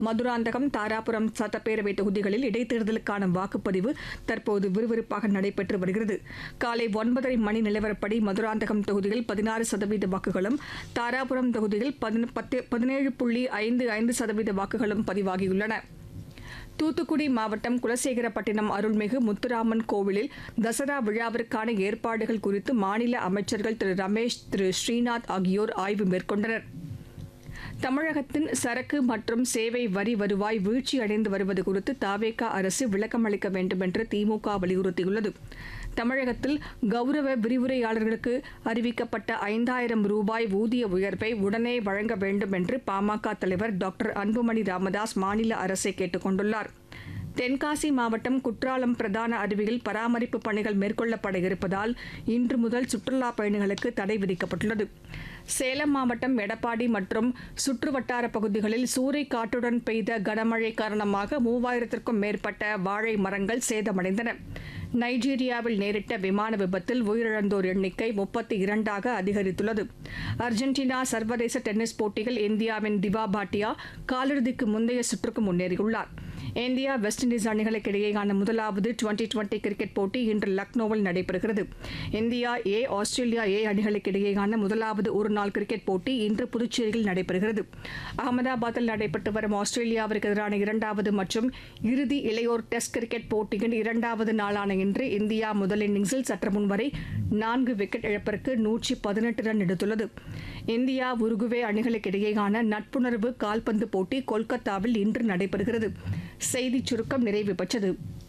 மதுராந்தகம், தாராபுரம் சட்டப்பேரவை தொகுதிகளில் இடைத்தேர்தலுக்கான வாக்குப்பதிவு தற்போது விறுவிறுப்பாக நடைபெற்று வருகிறது. காலை 9:30 மணி நிலவரப்படி மதுராந்தகம் தொகுதியில் 16% வாக்குகளும், தாராபுரம் தொகுதியில் 17.55% வாக்குகளும் பதிவாகியுள்ளன. தூத்துக்குடி மாவட்டம் குலசேகரப்பட்டினம் அருள்மிகு முத்துராமன் கோவிலில் தசரா விழாவிற்கான ஏற்பாடுகள் குறித்து மாநில அமைச்சர்கள் திரு ரமேஷ், திரு ஸ்ரீநாத் ஆகியோர் ஆய்வு மேற்கொண்டனர். தமிழகத்தின் சரக்கு மற்றும் சேவை வரி வருவாய் வீழ்ச்சியடைந்து வருவது குறித்து தவேக அரசு விளக்கம் அளிக்க வேண்டும் என்று திமுக வலியுறுத்தியுள்ளது. தமிழகத்தில் கௌரவ விரிவுரையாளர்களுக்கு அறிவிக்கப்பட்ட 5,000 ரூபாய் ஊதிய உயர்வை உடனே வழங்க வேண்டும் என்று பாமக தலைவர் டாக்டர் அன்புமணி ராமதாஸ் மாநில அரசை கேட்டுக் கொண்டுள்ளார். தென்காசி மாவட்டம் குற்றாலம் பிரதான அருவியில் பராமரிப்பு பணிகள் மேற்கொள்ளப்பட இருப்பதால் இன்று முதல் சுற்றுலாப் பயணிகளுக்கு தடை விதிக்கப்பட்டுள்ளது. சேலம் மாவட்டம் எடப்பாடி மற்றும் சுற்றுவட்டார பகுதிகளில் சூறைக்காற்றுடன் பெய்த கனமழை காரணமாக 3000க்கும் மேற்பட்ட வாழை மரங்கள் சேதமடைந்தன. நைஜீரியாவில் நேரிட்ட விமான விபத்தில் உயிரிழந்தோர் எண்ணிக்கை 32ஆக அதிகரித்துள்ளது. அர்ஜென்டினா சர்வதேச டென்னிஸ் போட்டியில் இந்தியாவின் திவா பாட்டியா காலிறுதிக்கு முந்தைய சுற்றுக்கு முன்னேறியுள்ளார். இந்தியா வெஸ்ட் இண்டீஸ் அணிகளுக்கு இடையேயான முதலாவது டுவெண்டி கிரிக்கெட் போட்டி இன்று லக்னோவில் நடைபெறுகிறது. இந்தியா ஏ, ஆஸ்திரேலியா ஏ அணிகளுக்கு இடையேயான முதலாவது ஒருநாள் கிரிக்கெட் போட்டி இன்று புதுச்சேரியில் நடைபெறுகிறது. அகமதாபாத்தில் நடைபெற்று வரும் ஆஸ்திரேலியாவிற்கு எதிரான 2வது மற்றும் இறுதி இளையோர் டெஸ்ட் கிரிக்கெட் போட்டியின் 2வது நாளான இன்று இந்தியா முதல் இன்னிங்ஸில் சற்று முன்வரை 4 விக்கெட் இழப்பிற்கு 118 ரன் எடுத்துள்ளது. இந்தியா உருகுவே அணிகளுக்கு இடையேயான நட்புணர்வு கால்பந்து போட்டி கொல்கத்தாவில் இன்று நடைபெறுகிறது. செய்திச் சுருக்கம் நிறைவு பெற்றது.